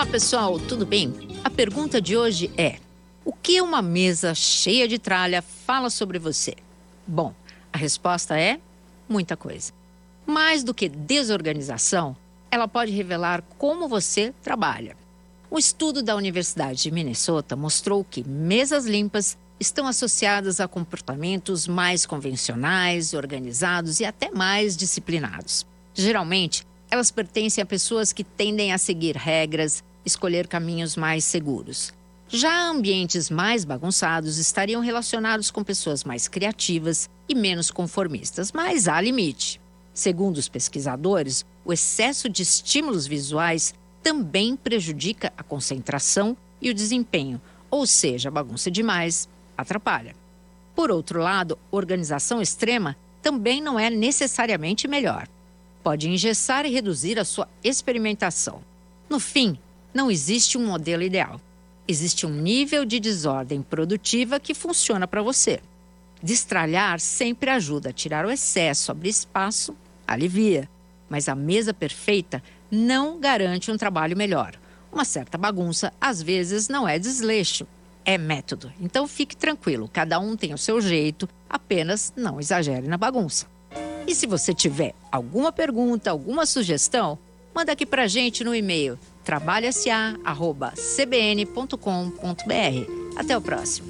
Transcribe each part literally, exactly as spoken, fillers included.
Olá pessoal, tudo bem? A pergunta de hoje é: o que uma mesa cheia de tralha fala sobre você? Bom, a resposta é muita coisa. Mais do que desorganização, ela pode revelar como você trabalha. Um estudo da Universidade de Minnesota mostrou que mesas limpas estão associadas a comportamentos mais convencionais, organizados e até mais disciplinados. Geralmente, elas pertencem a pessoas que tendem a seguir regras, escolher caminhos mais seguros. Já ambientes mais bagunçados estariam relacionados com pessoas mais criativas e menos conformistas, mas há limite. Segundo os pesquisadores, o excesso de estímulos visuais também prejudica a concentração e o desempenho, ou seja, bagunça demais atrapalha. Por outro lado, organização extrema também não é necessariamente melhor. Pode engessar e reduzir a sua experimentação. No fim, não existe um modelo ideal. Existe um nível de desordem produtiva que funciona para você. Destralhar sempre ajuda a tirar o excesso, abrir espaço, alivia. Mas a mesa perfeita não garante um trabalho melhor. Uma certa bagunça, às vezes, não é desleixo, é método. Então fique tranquilo, cada um tem o seu jeito, apenas não exagere na bagunça. E se você tiver alguma pergunta, alguma sugestão, manda aqui pra gente no e-mail trabalho s a arroba c b n ponto com ponto b r. Até o próximo.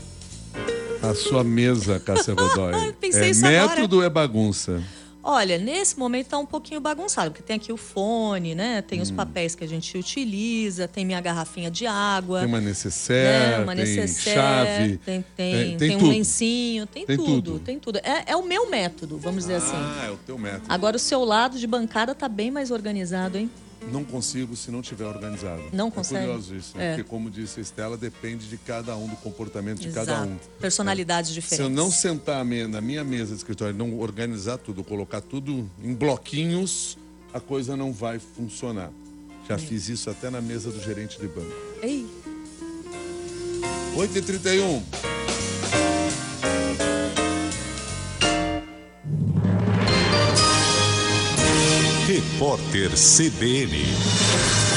A sua mesa, Cássia Godoy, Pensei é isso método agora. ou é bagunça? Olha, nesse momento tá um pouquinho bagunçado, porque tem aqui o fone, né? Tem os papéis que a gente utiliza, tem minha garrafinha de água. Tem uma necessaire, né? Uma tem necessaire, chave. Tem, tem, tem- tem, tem um tudo. lencinho, tem, Tem tudo, tudo. tem tudo. É, é o meu método, vamos dizer assim. Ah, é o teu método. Agora o seu lado de bancada tá bem mais organizado, hein? Não consigo se não tiver organizado. Não É consegue? curioso isso, né? É. Porque como disse a Estela, depende de cada um, do comportamento de Exato. cada um. Personalidades Se diferentes. eu não sentar a me- na minha mesa de escritório e não organizar tudo, colocar tudo em bloquinhos, a coisa não vai funcionar. Já fiz isso até na mesa do gerente de banco. Ei, oito e trinta e um. Repórter C B N.